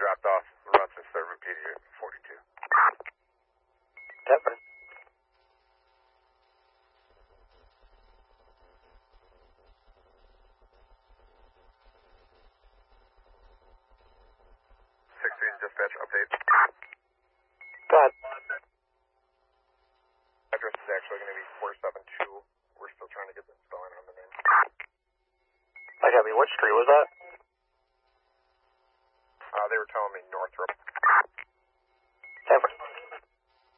dropped off Rochester Server PDU 42. Definitely. Dispatch update. Go ahead. Address is actually going to be 472. We're still trying to get the spelling on the name. I got me. What street was that? They were telling me Northrop.